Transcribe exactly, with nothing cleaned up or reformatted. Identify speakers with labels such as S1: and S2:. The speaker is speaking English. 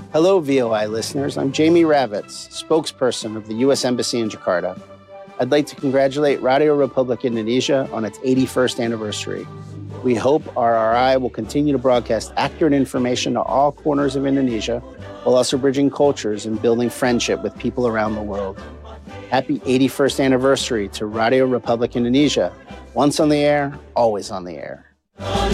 S1: Hello, V O I listeners. I'm Jamie Ravitz, spokesperson of the U S Embassy in Jakarta. I'd like to congratulate Radio Republic Indonesia on its eighty-first anniversary. We hope R R I will continue to broadcast accurate information to all corners of Indonesia, while also bridging cultures and building friendship with people around the world. Happy eighty-first anniversary to Radio Republic Indonesia. Once on the air, always on the air.